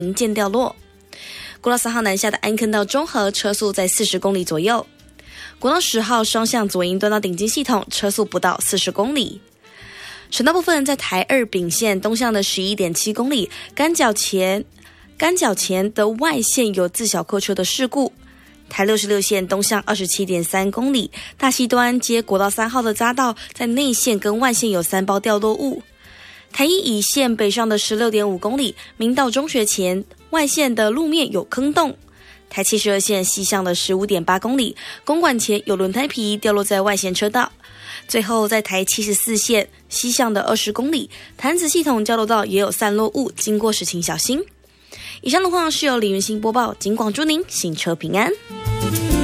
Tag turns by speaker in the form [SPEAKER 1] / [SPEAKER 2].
[SPEAKER 1] 零件掉落。国道3号南下的安坑到中和车速在40公里左右。国道10号双向左营端到顶金系统车速不到40公里。省道部分在台2丙线东向的 11.7 公里，干角前的外线有自小客车的事故。台66线东向 27.3 公里，大溪端接国道3号的匝道，在内线跟外线有3包掉落物。台1乙线北上的 16.5 公里，明道中学前外线的路面有坑洞。台72线西向的 15.8 公里，公馆前有轮胎皮掉落在外线车道。最后在台74线西向的20公里，潭子系统交流道也有散落物，经过时请小心。以上的话是由李云欣播报，警广祝您行车平安。